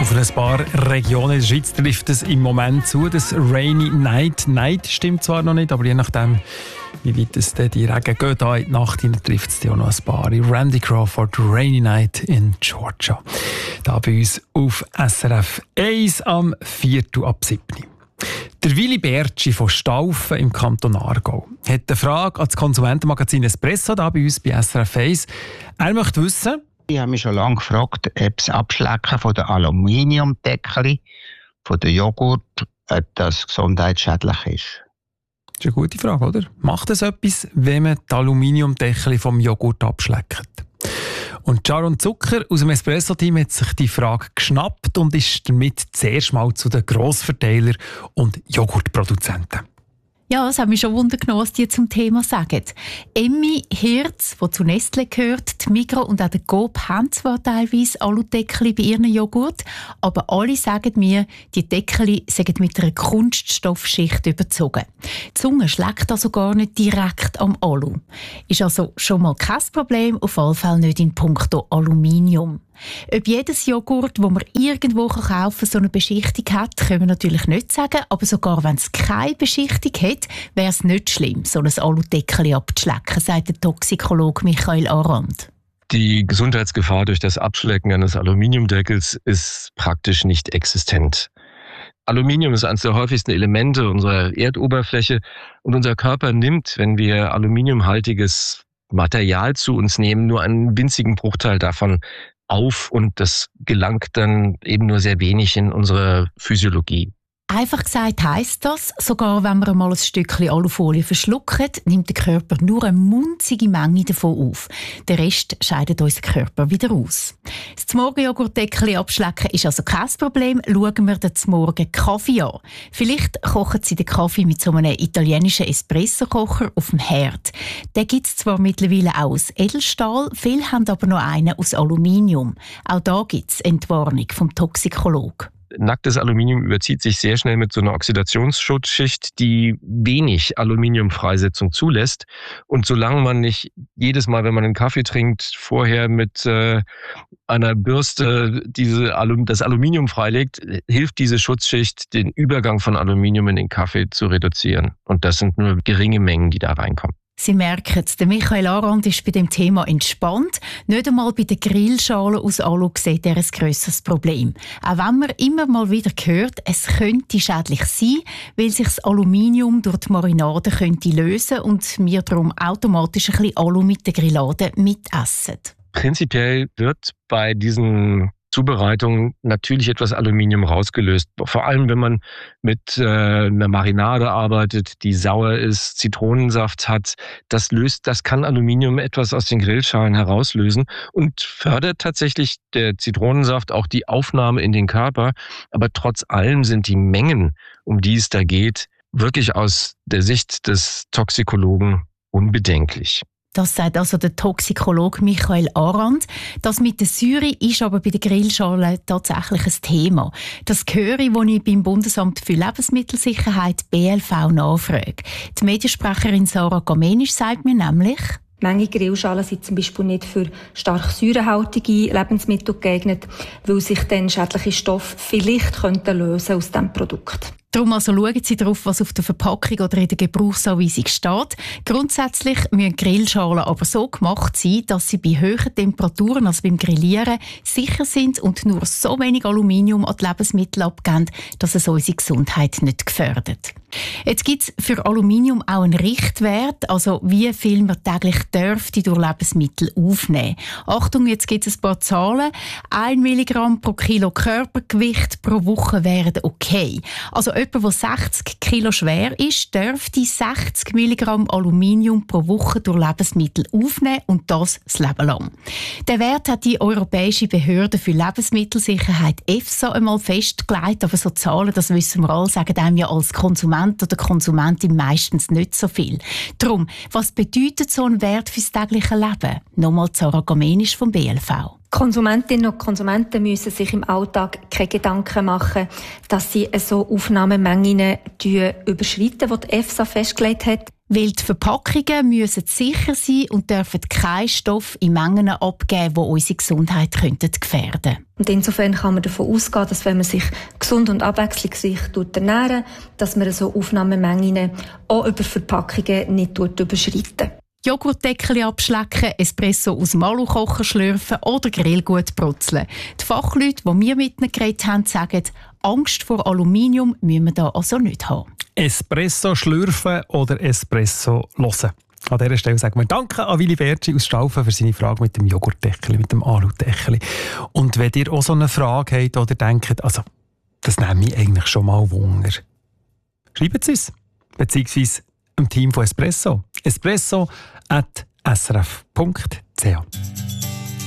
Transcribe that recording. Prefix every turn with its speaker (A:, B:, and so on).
A: Auf ein paar Regionen in der Schweiz trifft es im Moment zu. Das Rainy Night stimmt zwar noch nicht, aber je nachdem, wie weit es die Regen geht, in die Nacht trifft es auch noch ein paar. Randy Crawford, Rainy Night in Georgia. Da bei uns auf SRF 1 am 4.7. Der Willi Bertschi von Staufen im Kanton Aargau hat eine Frage an das Konsumentenmagazin Espresso da bei uns bei SRF 1. Er möchte wissen:
B: Ich habe mich schon lange gefragt, ob das Abschlecken von der Aluminiumdeckel von der Joghurt das gesundheitsschädlich ist.
A: Das ist eine gute Frage, oder? Macht es etwas, wenn man die Aluminiumdeckel vom Joghurt abschleckt? Und Sharon Zucker aus dem Espresso-Team hat sich die Frage geschnappt und ist damit zuerst mal zu den Grossverteilern und Joghurtproduzenten.
C: Ja, es hat mich schon Wunder genommen, was die zum Thema sagen. Emmy Hirz, die zu Nestle gehört, die Migros und auch der Coop haben zwar teilweise Aludeckel bei ihren Joghurt, aber alle sagen mir, die Deckel sind mit einer Kunststoffschicht überzogen. Die Zunge schlägt also gar nicht direkt am Alu. Ist also schon mal kein Problem, auf jeden Fall nicht in puncto Aluminium. Ob jedes Joghurt, das man irgendwo kaufen kann, so eine Beschichtung hat, können wir natürlich nicht sagen. Aber sogar wenn es keine Beschichtung hat, wäre es nicht schlimm, so ein Aludeckel abzuschlecken, sagt der Toxikologe Michael Arand.
D: Die Gesundheitsgefahr durch das Abschlecken eines Aluminiumdeckels ist praktisch nicht existent. Aluminium ist eines der häufigsten Elemente unserer Erdoberfläche und unser Körper nimmt, wenn wir aluminiumhaltiges Material zu uns nehmen, nur einen winzigen Bruchteil davon auf und das gelangt dann eben nur sehr wenig in unsere Physiologie.
C: Einfach gesagt heisst das, sogar wenn man mal ein Stückchen Alufolie verschluckt, nimmt der Körper nur eine munzige Menge davon auf. Den Rest scheidet unser Körper wieder aus. Das Morgenjoghurtdeckel abschlecken ist also kein Problem. Schauen wir den Morgen Kaffee an. Vielleicht kochen Sie den Kaffee mit so einem italienischen Espresso-Kocher auf dem Herd. Den gibt es zwar mittlerweile auch aus Edelstahl, viele haben aber noch einen aus Aluminium. Auch da gibt es Entwarnung vom Toxikologen.
D: Nacktes Aluminium überzieht sich sehr schnell mit so einer Oxidationsschutzschicht, die wenig Aluminiumfreisetzung zulässt. Und solange man nicht jedes Mal, wenn man einen Kaffee trinkt, vorher mit einer Bürste das Aluminium freilegt, hilft diese Schutzschicht, den Übergang von Aluminium in den Kaffee zu reduzieren. Und das sind nur geringe Mengen, die da reinkommen.
C: Sie merken es, der Michael Arand ist bei dem Thema entspannt. Nicht einmal bei den Grillschalen aus Alu sieht er ein grösseres Problem. Auch wenn man immer mal wieder hört, es könnte schädlich sein, weil sich das Aluminium durch die Marinade könnte lösen und wir darum automatisch ein bisschen Alu mit der Grillade mitessen.
D: Prinzipiell wird bei diesen Zubereitung natürlich etwas Aluminium rausgelöst. Vor allem, wenn man mit einer Marinade arbeitet, die sauer ist, Zitronensaft hat. Das kann Aluminium etwas aus den Grillschalen herauslösen und fördert tatsächlich der Zitronensaft auch die Aufnahme in den Körper. Aber trotz allem sind die Mengen, um die es da geht, wirklich aus der Sicht des Toxikologen unbedenklich.
C: Das sagt also der Toxikologe Michael Arand. Das mit der Säure ist aber bei den Grillschalen tatsächlich ein Thema. Das höre ich, als ich beim Bundesamt für Lebensmittelsicherheit BLV nachfrage. Die Mediensprecherin Sarah Gamenisch sagt mir nämlich:
E: Manche Grillschalen sind zum Beispiel nicht für stark säurehaltige Lebensmittel geeignet, weil sich dann schädliche Stoffe vielleicht lösen aus diesem Produkt.
C: Darum also schauen Sie darauf, was auf der Verpackung oder in der Gebrauchsanweisung steht. Grundsätzlich müssen Grillschalen aber so gemacht sein, dass sie bei hohen Temperaturen, also beim Grillieren, sicher sind und nur so wenig Aluminium an die Lebensmittel abgeben, dass es unsere Gesundheit nicht gefährdet. Jetzt gibt es für Aluminium auch einen Richtwert, also wie viel man täglich dürfte durch Lebensmittel aufnehmen. Achtung, jetzt gibt es ein paar Zahlen. 1 Milligramm pro Kilo Körpergewicht pro Woche wären okay. Also jemand, der 60 Kilo schwer ist, dürfte 60 Milligramm Aluminium pro Woche durch Lebensmittel aufnehmen und das Leben lang. Den Wert hat die Europäische Behörde für Lebensmittelsicherheit EFSA einmal festgelegt, aber so Zahlen, das wissen wir alle, sagen einem ja als Konsument oder Konsumentin meistens nicht so viel. Darum, was bedeutet so ein Wert fürs tägliche Leben? Nochmal Sarah Gamenisch vom BLV.
E: Konsumentinnen und Konsumenten müssen sich im Alltag keine Gedanken machen, dass sie so Aufnahmemengen überschreiten, die die EFSA festgelegt hat.
C: Weil die Verpackungen müssen sicher sein und dürfen keinen Stoff in Mengen abgeben, die unsere Gesundheit gefährden könnten.
E: Und insofern kann man davon ausgehen, dass wenn man sich gesund und abwechslungsreich ernährt, dass man so Aufnahmemengen auch über Verpackungen nicht überschreiten.
C: Joghurtdeckel abschlecken, Espresso aus dem Alukocher schlürfen oder Grillgut brutzeln. Die Fachleute, die wir mit ihnen geredet haben, sagen, Angst vor Aluminium müssen wir da also nicht haben.
A: Espresso schlürfen oder Espresso hören. An dieser Stelle sagen wir Danke an Willi Bertschi aus Staufen für seine Frage mit dem Joghurtdeckel, mit dem Aludeckel. Und wenn ihr auch so eine Frage habt oder denkt, also, das nehme ich eigentlich schon mal Wunder, schreibt es uns, beziehungsweise im Team von Espresso. espresso@srf.ch